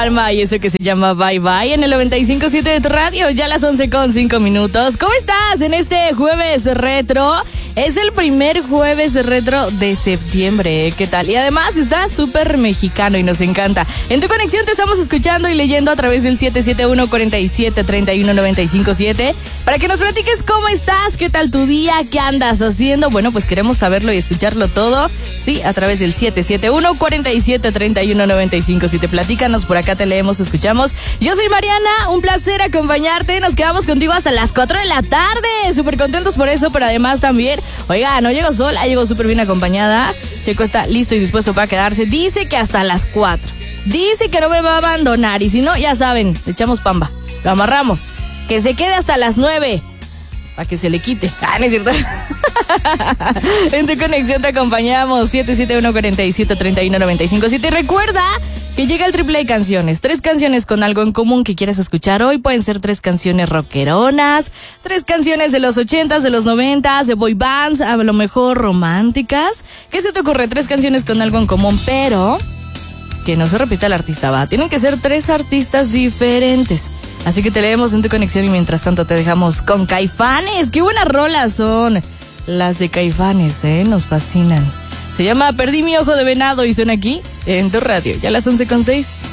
Alma, y eso que se llama Bye Bye en el 95.7 de tu radio, ya a las 11:05. ¿Cómo estás en este jueves retro? Es el primer jueves retro de septiembre, ¿qué tal? Y además está súper mexicano y nos encanta. En tu conexión te estamos escuchando y leyendo a través del 771-47-31-957 para que nos platiques cómo estás, qué tal tu día, qué andas haciendo. Bueno, pues queremos saberlo y escucharlo todo, sí, a través del 771-47-31-957. Platícanos, por acá te leemos, escuchamos. Yo soy Mariana, un placer acompañarte. Nos quedamos contigo hasta las 4 de la tarde. Súper contentos por eso, pero además también, oiga, no llego sola, llego súper bien acompañada. Checo está listo y dispuesto para quedarse. Dice que hasta las 4. Dice que no me va a abandonar. Y si no, ya saben, le echamos pamba. Lo amarramos. Que se quede hasta las 9. Para que se le quite. Ah, no es cierto. En tu conexión te acompañamos. 771-47-31-957. Y recuerda que llega el triple de canciones. 3 canciones con algo en común que quieres escuchar hoy. Pueden ser 3 canciones rockeronas, 3 canciones de los 80s, de los 90s, de boy bands, a lo mejor románticas. ¿Qué se te ocurre? 3 canciones con algo en común, pero que no se repita el artista, va. Tienen que ser 3 artistas diferentes. Así que te leemos en tu conexión y mientras tanto te dejamos con Caifanes. ¡Qué buenas rolas son las de Caifanes, nos fascinan! Se llama Perdí mi ojo de venado y son aquí en tu radio, ya a las 11:06.